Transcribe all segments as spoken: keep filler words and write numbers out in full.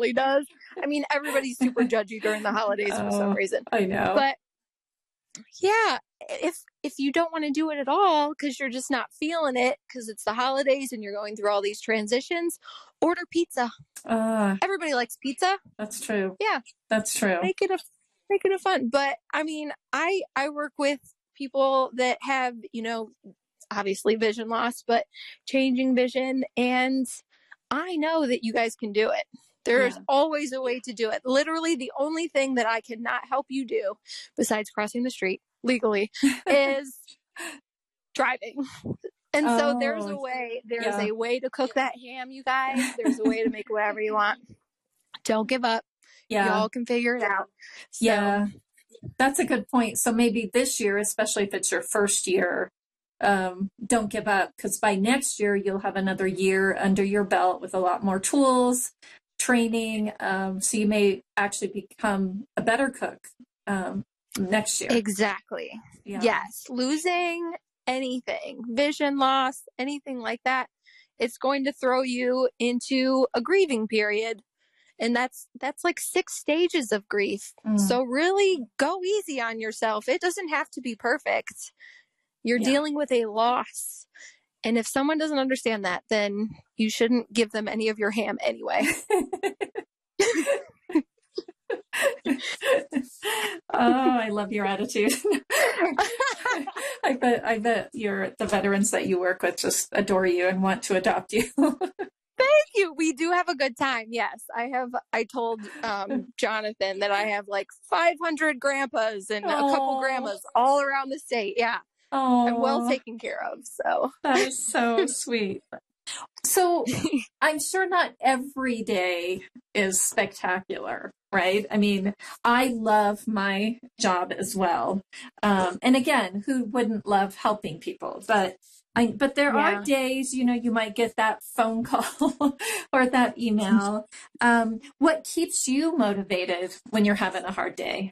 really does. I mean, everybody's super judgy during the holidays oh, for some reason. I know. But yeah, if if you don't want to do it at all because you're just not feeling it because it's the holidays and you're going through all these transitions, order pizza. Uh, Everybody likes pizza. That's true. Yeah, that's true. Make it a make it a fun. But I mean, I I work with people that have, you know, obviously vision loss, but changing vision, and I know that you guys can do it. There's yeah. always a way to do it. Literally, the only thing that I cannot help you do, besides crossing the street legally, is driving. And oh, so there's a way. There's yeah. a way to cook that ham, you guys. There's a way to make whatever you want. Don't give up. Yeah. Y'all can figure it out. So, yeah, that's a good point. So maybe this year, especially if it's your first year, um, don't give up, because by next year, you'll have another year under your belt with a lot more tools, training, um, so you may actually become a better cook um, next year. Exactly. Yeah. Yes. Losing anything, vision loss, anything like that, it's going to throw you into a grieving period. And that's that's like six stages of grief. Mm. So really go easy on yourself. It doesn't have to be perfect. You're yeah. dealing with a loss. And if someone doesn't understand that, then you shouldn't give them any of your ham anyway. Oh, I love your attitude. I bet I bet your the veterans that you work with just adore you and want to adopt you. Thank you. We do have a good time. Yes. I have, I told um, Jonathan that I have like five hundred grandpas and Aww. a couple grandmas all around the state. Yeah. Oh, I'm well taken care of. So that is so sweet. So I'm sure not every day is spectacular, right? I mean, I love my job as well. Um, and again, who wouldn't love helping people? But I, but there yeah. are days, you know, you might get that phone call or that email. Um, what keeps you motivated when you're having a hard day?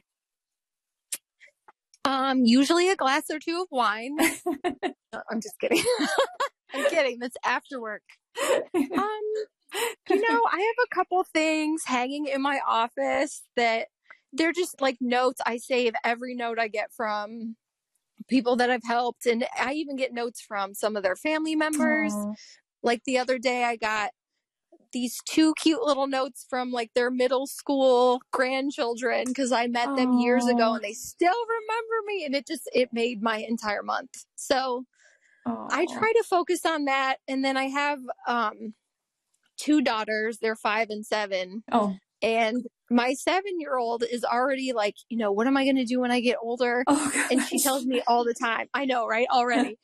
Um, usually a glass or two of wine. I'm just kidding. I'm kidding. That's after work. Um, you know, I have a couple things hanging in my office that they're just like notes. I save every note I get from people that I've helped. And I even get notes from some of their family members. Aww. Like the other day I got these two cute little notes from like their middle school grandchildren because I met Aww. them years ago and they still remember me, and it just it made my entire month. So Aww. I try to focus on that. And then I have um two daughters. They're five and seven. Oh. And my seven-year-old is already like, you know, what am I going to do when I get older? Oh, and she tells me all the time. I know, right? Already.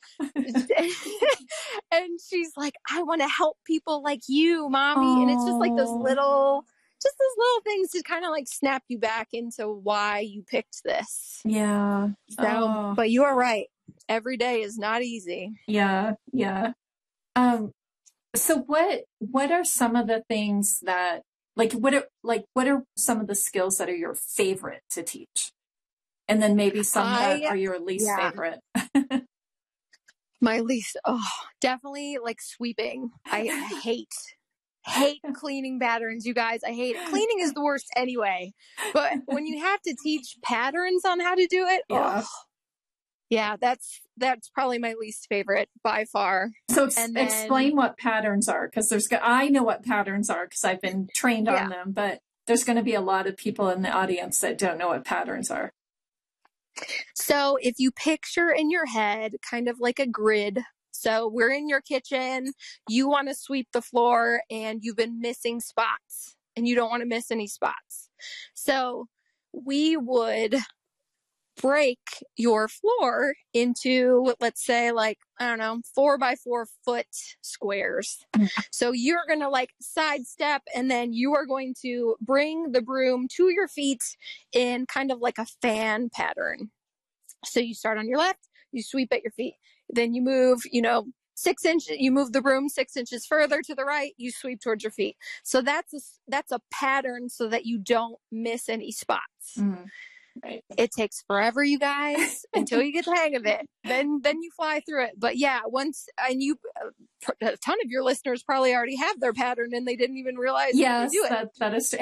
And she's like, I want to help people like you, mommy. Oh. And it's just like those little, just those little things to kind of like snap you back into why you picked this. Yeah. So, oh. But you are right. Every day is not easy. Yeah. Yeah. Um, so what, what are some of the things that, Like what are like what are some of the skills that are your favorite to teach? And then maybe some I, that are your least yeah. favorite. My least oh definitely like sweeping. I hate hate cleaning patterns, you guys. I hate it. Cleaning is the worst anyway. But when you have to teach patterns on how to do it, yeah. oh yeah, that's that's probably my least favorite by far. So ex- and then, explain what patterns are, because there's I know what patterns are because I've been trained yeah. on them, but there's going to be a lot of people in the audience that don't know what patterns are. So if you picture in your head kind of like a grid. So we're in your kitchen, you want to sweep the floor and you've been missing spots and you don't want to miss any spots. So we would break your floor into, let's say, like, I don't know, four by four foot squares. So you're going to like sidestep, and then you are going to bring the broom to your feet in kind of like a fan pattern. So you start on your left, you sweep at your feet, then you move, you know, six inches, you move the broom six inches further to the right, you sweep towards your feet. So that's a, that's a pattern so that you don't miss any spots. Mm. Right. It takes forever, you guys, until you get the hang of it. Then, then you fly through it. But yeah, once, and you, a ton of your listeners probably already have their pattern and they didn't even realize yes, how to do it. That, that is